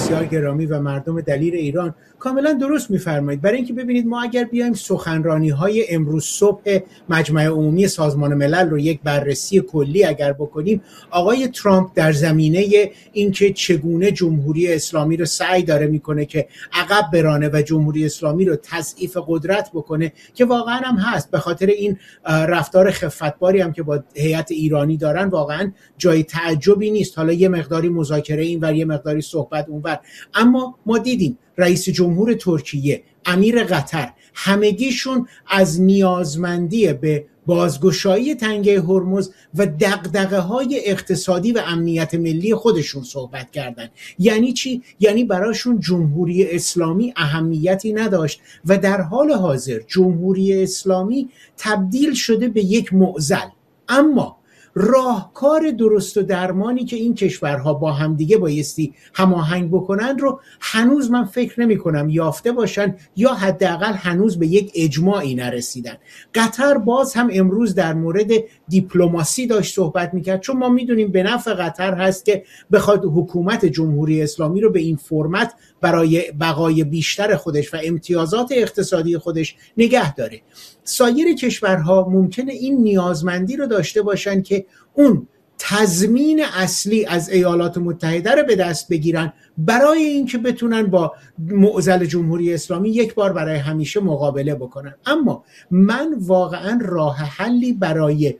بسیار گرامی و مردم دلیر ایران، کاملا درست می‌فرمایید. برای اینکه ببینید ما اگر بیایم سخنرانی‌های امروز صبح مجمع عمومی سازمان ملل رو یک بررسی کلی اگر بکنیم، آقای ترامپ در زمینه اینکه چگونه جمهوری اسلامی رو سعی داره میکنه که عقب برانه و جمهوری اسلامی رو تضعیف قدرت بکنه، که واقعا هم هست، به خاطر این رفتار خفتباری هم که با هیئت ایرانی دارن واقعا جای تعجبی نیست. حالا یه مقداری مذاکره اینور، یه مقداری صحبت اونور، اما ما دیدیم رئیس جمهور ترکیه، امیر قطر، همگیشون از نیازمندی به بازگشایی تنگه هرمز و دغدغه‌های اقتصادی و امنیت ملی خودشون صحبت کردن. یعنی چی؟ یعنی براشون جمهوری اسلامی اهمیتی نداشت و در حال حاضر جمهوری اسلامی تبدیل شده به یک معضل. اما راهکار درست و درمانی که این کشورها با همدیگه بایستی هماهنگ بکنن رو هنوز من فکر نمی کنم یافته باشن، یا حداقل هنوز به یک اجماعی نرسیدن. قطر باز هم امروز در مورد دیپلماسی داشت صحبت میکرد، چون ما میدونیم به نفع قطر هست که بخواد حکومت جمهوری اسلامی رو به این فرمت برای بقای بیشتر خودش و امتیازات اقتصادی خودش نگه داره. سایر کشورها ممکنه این نیازمندی رو داشته باشن که اون تضمین اصلی از ایالات متحده رو به دست بگیرن برای اینکه بتونن با معضل جمهوری اسلامی یک بار برای همیشه مقابله بکنن. اما من واقعا راه حلی برای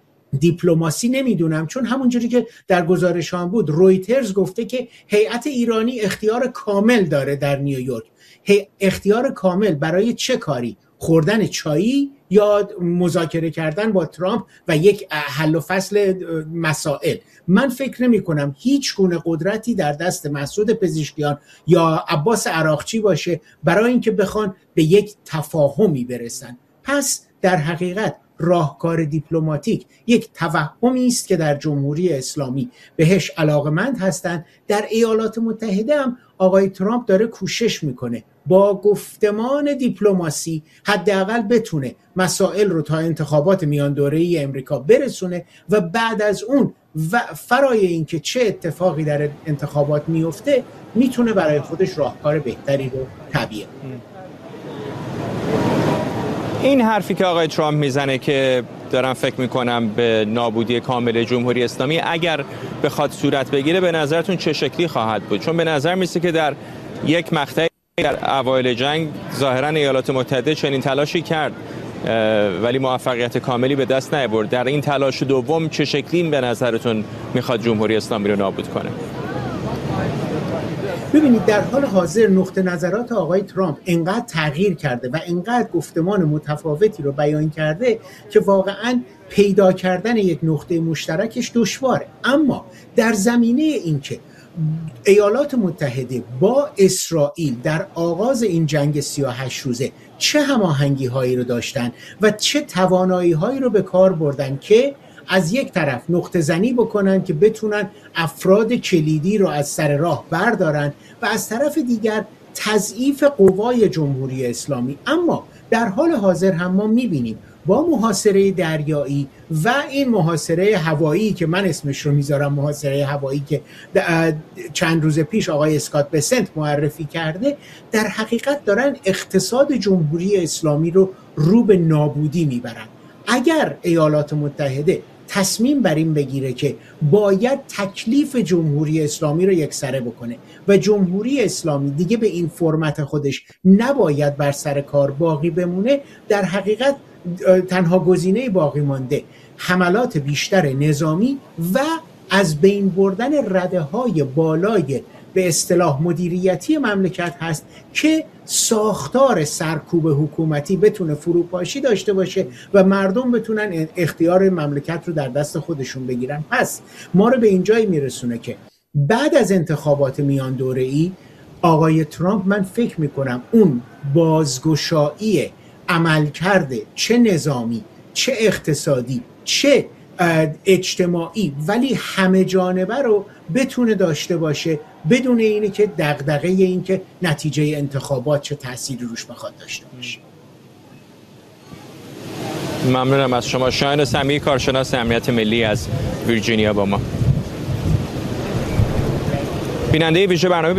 دیپلماسی نمیدونم، چون همونجوری که در گزارش هم بود، رویترز گفته که هیئت ایرانی اختیار کامل داره در نیویورک. اختیار کامل برای چه کاری؟ خوردن چایی یا مذاکره کردن با ترامپ و یک حل و فصل مسائل؟ من فکر نمی کنم هیچ گونه قدرتی در دست مسعود پزشکیان یا عباس عراقچی باشه برای اینکه بخوان به یک تفاهمی برسن. پس در حقیقت راهکار دیپلماتیک یک توهمی است که در جمهوری اسلامی بهش علاقمند هستند. در ایالات متحده هم آقای ترامپ داره کوشش میکنه با گفتمان دیپلماسی حداقل بتونه مسائل رو تا انتخابات میان دوره‌ای امریکا برسونه و بعد از اون و فرای اینکه چه اتفاقی در انتخابات میفته میتونه برای خودش راهکار بهتری رو تبیین. این حرفی که آقای ترامپ میزنه که دارم فکر میکنم به نابودی کامل جمهوری اسلامی اگر بخواد صورت بگیره، به نظرتون چه شکلی خواهد بود؟ چون به نظر میسه که در یک مقطعی در اوایل جنگ ظاهرا ایالات متحده چنین تلاشی کرد ولی موفقیت کاملی به دست نیاورد. در این تلاش دوم چه شکلی به نظرتون میخواد جمهوری اسلامی رو نابود کنه؟ ببینید در حال حاضر نقطه نظرات آقای ترامپ انقدر تغییر کرده و انقدر گفتمان متفاوتی رو بیان کرده که واقعاً پیدا کردن یک نقطه مشترکش دشواره. اما در زمینه این که ایالات متحده با اسرائیل در آغاز این جنگ 38 روزه چه هماهنگی هایی رو داشتن و چه توانایی هایی رو به کار بردن که از یک طرف نقطه زنی بکنن که بتونن افراد کلیدی رو از سر راه بردارن و از طرف دیگر تضعیف قوای جمهوری اسلامی. اما در حال حاضر هم ما میبینیم با محاصره دریایی و این محاصره هوایی که من اسمش رو میذارم محاصره هوایی که چند روز پیش آقای اسکات بسنت معرفی کرده، در حقیقت دارن اقتصاد جمهوری اسلامی رو به نابودی میبرن. اگر ایالات متحده تصمیم بر این بگیره که باید تکلیف جمهوری اسلامی رو یکسره بکنه و جمهوری اسلامی دیگه به این فرمت خودش نباید بر سر کار باقی بمونه، در حقیقت تنها گزینه باقی مانده حملات بیشتر نظامی و از بین بردن رده‌های بالای به اصطلاح مدیریتی مملکت هست که ساختار سرکوب حکومتی بتونه فروپاشی داشته باشه و مردم بتونن اختیار مملکت رو در دست خودشون بگیرن. پس ما رو به این جایی میرسونه که بعد از انتخابات میان دوره‌ای آقای ترامپ، من فکر میکنم اون بازگشایی عمل کرده چه نظامی چه اقتصادی چه اجتماعی ولی همه جانبه رو بتونه داشته باشه بدون اینه که دغدغه این که نتیجه انتخابات چه تأثیری روش بخواد داشته باشه. ممنونم از شما. شاهین سمیعی، کارشناس امنیت ملی از ویرجینیا با ما. بیننده ویژه برنامه